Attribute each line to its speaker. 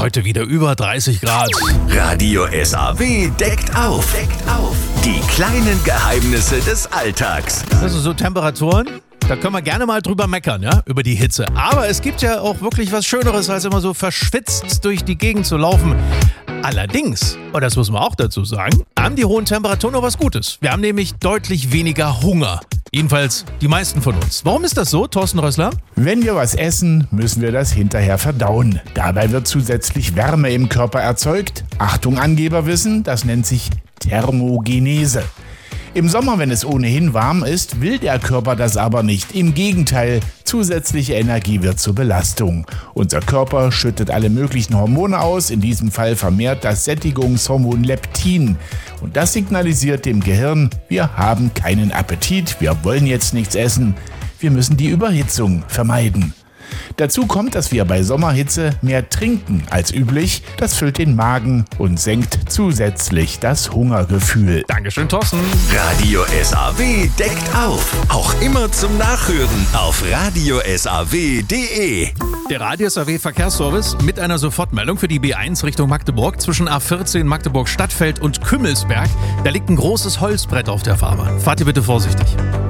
Speaker 1: heute wieder über 30 Grad.
Speaker 2: Radio SAW deckt auf. Die kleinen Geheimnisse des Alltags.
Speaker 1: Also so Temperaturen, da können wir gerne mal drüber meckern, ja, über die Hitze. Aber es gibt ja auch wirklich was Schöneres, als immer so verschwitzt durch die Gegend zu laufen. Allerdings, und das muss man auch dazu sagen, haben die hohen Temperaturen noch was Gutes. Wir haben nämlich deutlich weniger Hunger. Jedenfalls die meisten von uns. Warum ist das so, Thorsten Rössler?
Speaker 3: Wenn wir was essen, müssen wir das hinterher verdauen. Dabei wird zusätzlich Wärme im Körper erzeugt. Achtung, Angeberwissen, das nennt sich Thermogenese. Im Sommer, wenn es ohnehin warm ist, will der Körper das aber nicht. Im Gegenteil, zusätzliche Energie wird zur Belastung. Unser Körper schüttet alle möglichen Hormone aus, in diesem Fall vermehrt das Sättigungshormon Leptin. Und das signalisiert dem Gehirn, wir haben keinen Appetit, wir wollen jetzt nichts essen. Wir müssen die Überhitzung vermeiden. Dazu kommt, dass wir bei Sommerhitze mehr trinken als üblich. Das füllt den Magen und senkt zusätzlich das Hungergefühl.
Speaker 1: Dankeschön, Thorsten.
Speaker 2: Radio SAW deckt auf. Auch immer zum Nachhören auf radiosaw.de.
Speaker 1: Der Radio SAW Verkehrsservice mit einer Sofortmeldung für die B1 Richtung Magdeburg zwischen A14 Magdeburg Stadtfeld und Kümmelsberg. Da liegt ein großes Holzbrett auf der Fahrbahn. Fahrt ihr bitte vorsichtig.